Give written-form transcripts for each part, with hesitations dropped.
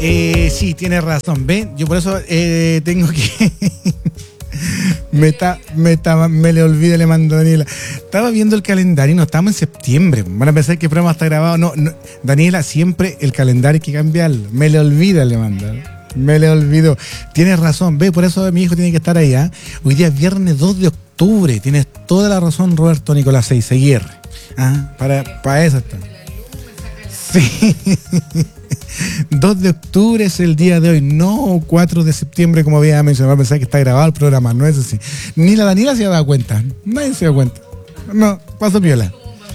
Sí, tienes razón. ¿Ven? Yo por eso tengo que... me le olvidé, le mando a Daniela. Estaba viendo el calendario y no estamos en septiembre. Van a pensar que el programa está grabado. No, Daniela, siempre el calendario hay que cambiarlo. Me le olvida, le mando. Me le olvidó. Tienes razón, ve, por eso mi hijo tiene que estar ahí. Hoy día es viernes 2 de octubre. Tienes toda la razón, Roberto Nicolás Seguirre. Para eso está. Sí. 2 de octubre es el día de hoy, no 4 de septiembre como había mencionado. Va a pensar que está grabado el programa, no es así. Ni la Daniela se ha dado cuenta, nadie se da cuenta. No, paso piola.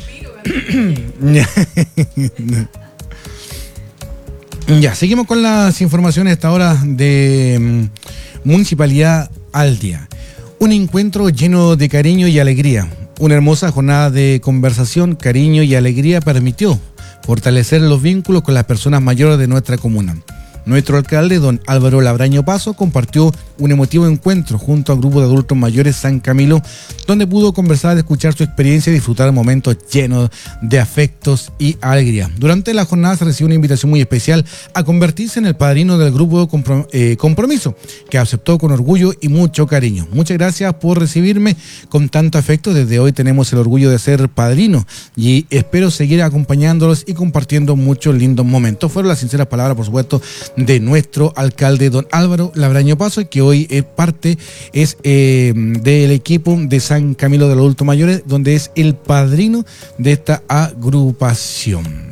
Ya, seguimos con las informaciones a esta hora de Municipalidad al Día. Un encuentro lleno de cariño y alegría. Una hermosa jornada de conversación, cariño y alegría permitió fortalecer los vínculos con las personas mayores de nuestra comuna. Nuestro alcalde, don Álvaro Labraño Paso, compartió un emotivo encuentro junto al grupo de adultos mayores San Camilo, donde pudo conversar, escuchar su experiencia y disfrutar momentos llenos de afectos y alegría. Durante la jornada se recibió una invitación muy especial a convertirse en el padrino del grupo Compromiso, que aceptó con orgullo y mucho cariño. Muchas gracias por recibirme con tanto afecto. Desde hoy tenemos el orgullo de ser padrino y espero seguir acompañándolos y compartiendo muchos lindos momentos. Fueron las sinceras palabras, por supuesto, de nuestro alcalde, don Álvaro Labraño Paso, que hoy es parte del equipo de San Camilo de los Adultos Mayores, donde es el padrino de esta agrupación.